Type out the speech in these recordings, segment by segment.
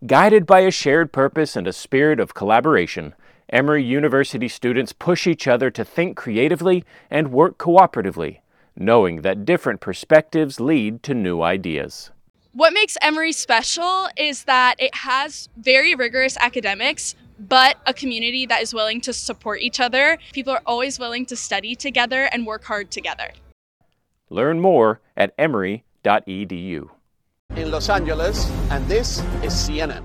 Guided by a shared purpose and a spirit of collaboration, Emory University students push each other to think creatively and work cooperatively, knowing that different perspectives lead to new ideas. What makes Emory special is that it has very rigorous academics, but a community that is willing to support each other. People are always willing to study together and work hard together. Learn more at emory.edu. In Los Angeles, and this is CNN.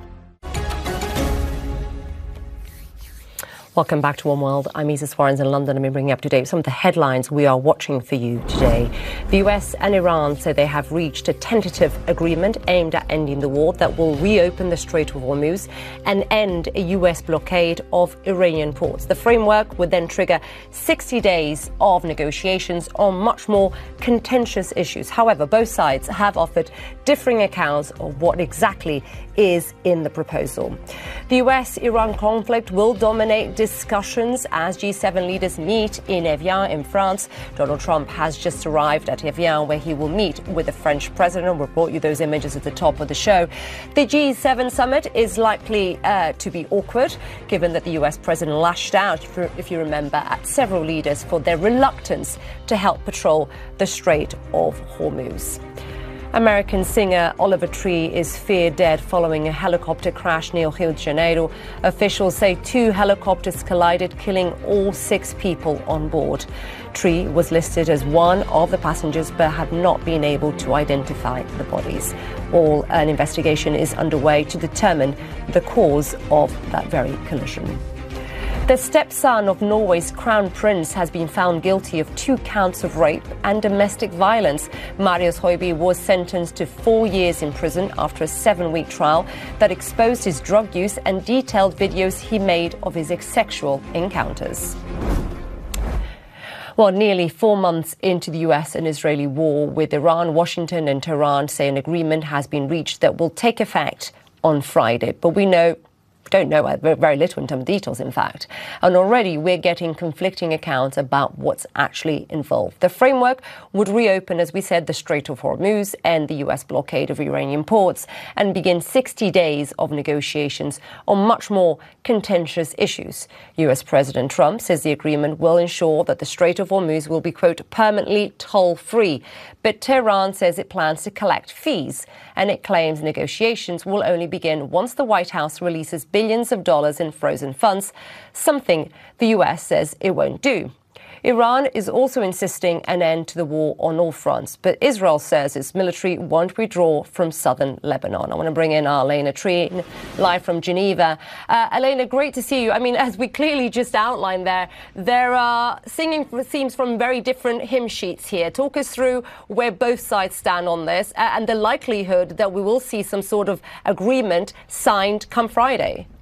Welcome back to One World. I'm Isa Swarens in London. Let me bring you up to date some of the headlines we are watching for you today. The US and Iran say they have reached a tentative agreement aimed at ending the war that will reopen the Strait of Hormuz and end a US blockade of Iranian ports. The framework would then trigger 60 days of negotiations on much more contentious issues. However, both sides have offered differing accounts of what exactly is in the proposal. The US-Iran conflict will dominate discussions as G7 leaders meet in Evian in France. Donald Trump has just arrived at Evian, where he will meet with the French president. We'll brought you those images at the top of the show. The G7 summit is likely to be awkward, given that the US president lashed out, if you remember, at several leaders for their reluctance to help patrol the Strait of Hormuz. American singer Oliver Tree is feared dead following a helicopter crash near Rio de Janeiro. Officials say 2 helicopters collided, killing all 6 people on board. Tree was listed as one of the passengers but have not been able to identify the bodies. An investigation is underway to determine the cause of that very collision. The stepson of Norway's crown prince has been found guilty of 2 counts of rape and domestic violence. Marius Høiby was sentenced to 4 years in prison after a 7-week trial that exposed his drug use and detailed videos he made of his sexual encounters. Well, nearly 4 months into the US and Israeli war with Iran, Washington and Tehran say an agreement has been reached that will take effect on Friday. But we don't know very little in terms of details, in fact. And already we're getting conflicting accounts about what's actually involved. The framework would reopen, as we said, the Strait of Hormuz and the US blockade of Iranian ports and begin 60 days of negotiations on much more contentious issues. US President Trump says the agreement will ensure that the Strait of Hormuz will be, quote, permanently toll-free. But Tehran says it plans to collect fees, and it claims negotiations will only begin once the White House releases billions of dollars in frozen funds, something the US says it won't do. Iran is also insisting an end to the war on all fronts, but Israel says its military won't withdraw from southern Lebanon. I want to bring in Elena Tree, live from Geneva. Elena, great to see you. I mean, as we clearly just outlined there are singing themes from very different hymn sheets here. Talk us through where both sides stand on this and the likelihood that we will see some sort of agreement signed come Friday.